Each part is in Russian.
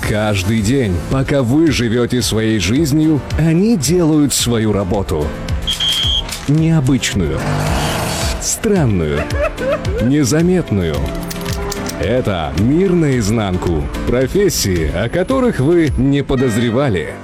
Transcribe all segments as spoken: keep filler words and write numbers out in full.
Каждый день, пока вы живете своей жизнью, они делают свою работу. Необычную, странную, незаметную. Это «Мир наизнанку». Профессии, о которых вы не подозревали.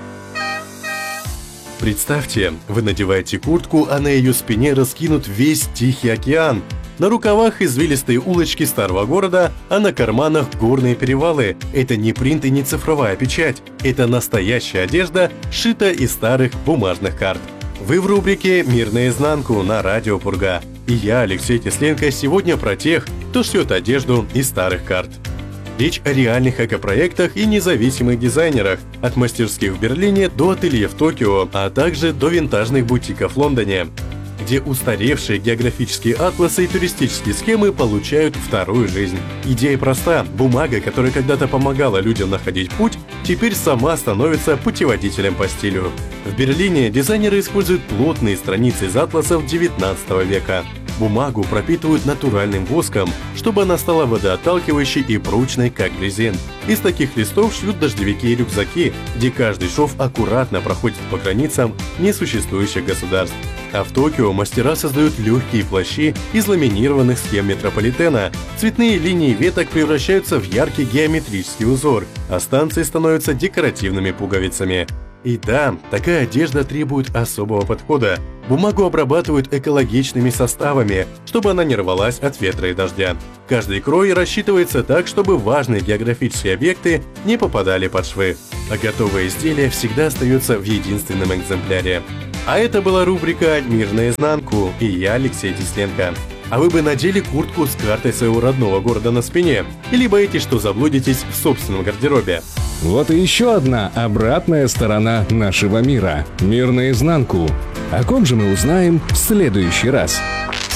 Представьте, вы надеваете куртку, а на ее спине раскинут весь Тихий океан. На рукавах извилистые улочки старого города, а на карманах горные перевалы. Это не принт и не цифровая печать. Это настоящая одежда, сшита из старых бумажных карт. Вы в рубрике «Мир наизнанку» на Радио Пурга. И я, Алексей Тесленко, сегодня про тех, кто шьет одежду из старых карт. Речь о реальных экопроектах и независимых дизайнерах, от мастерских в Берлине до ателье в Токио, а также до винтажных бутиков в Лондоне, где устаревшие географические атласы и туристические схемы получают вторую жизнь. Идея проста. Бумага, которая когда-то помогала людям находить путь, теперь сама становится путеводителем по стилю. В Берлине дизайнеры используют плотные страницы из атласов девятнадцатого века. Бумагу пропитывают натуральным воском, чтобы она стала водоотталкивающей и прочной, как брезент. Из таких листов шьют дождевики и рюкзаки, где каждый шов аккуратно проходит по границам несуществующих государств. А в Токио мастера создают легкие плащи из ламинированных схем метрополитена. Цветные линии веток превращаются в яркий геометрический узор, а станции становятся декоративными пуговицами. И да, такая одежда требует особого подхода. Бумагу обрабатывают экологичными составами, чтобы она не рвалась от ветра и дождя. Каждый крой рассчитывается так, чтобы важные географические объекты не попадали под швы. А готовое изделие всегда остается в единственном экземпляре. А это была рубрика «Мир наизнанку» и я, Алексей Тесленко. А вы бы надели куртку с картой своего родного города на спине? Или боитесь, что заблудитесь в собственном гардеробе? Вот и еще одна обратная сторона нашего мира. Мир наизнанку. О ком же мы узнаем в следующий раз?